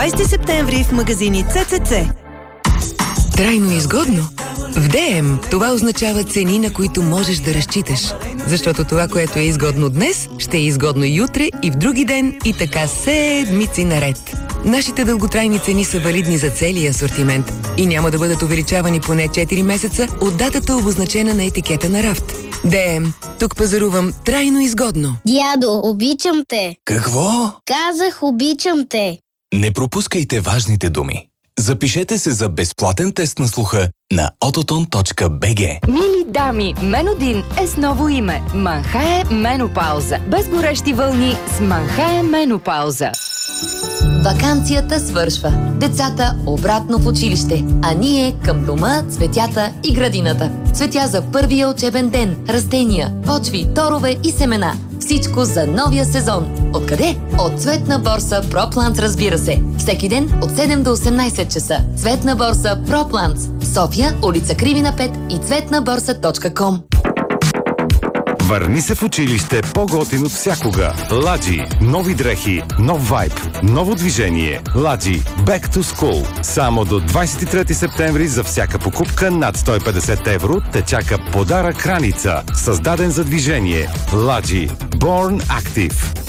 20 септември в магазини ЦЦЦ. Трайно изгодно? В ДМ това означава цени, на които можеш да разчиташ. Защото това, което е изгодно днес, ще е изгодно и утре, и в други ден, и така седмици наред. Нашите дълготрайни цени са валидни за целия асортимент и няма да бъдат увеличавани поне 4 месеца от датата, обозначена на етикета на рафт. ДМ. Тук пазарувам трайно изгодно. Дядо, обичам те. Какво? Казах, обичам те. Не пропускайте важните думи. Запишете се за безплатен тест на слуха на ototon.bg. Мили дами, Менодин е с ново име. Манхае менопауза. Без горещи вълни с Манхае менопауза. Ваканцията свършва. Децата обратно в училище, а ние към дома, цветята и градината. Цветя за първия учебен ден, растения, почви, торове и семена. Всичко за новия сезон. Откъде? От Цветна борса ProPlants, разбира се. Всеки ден от 7 до 18 часа. Цветна борса ProPlants. София, улица Кривина 5 и цветнаборса.com. Върни се в училище по-готин от всякога. Ладжи. Нови дрехи, нов вайб, ново движение. Ладжи. Back to School. Само до 23 септември за всяка покупка над 150 евро те чака подарък раница. Създаден за движение. Ладжи. Born Active.